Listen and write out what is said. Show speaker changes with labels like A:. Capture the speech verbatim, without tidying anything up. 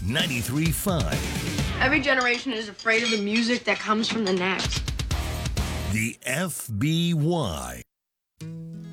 A: ninety-three point five.
B: Every generation is afraid of the music that comes from the next.
A: The F B Y.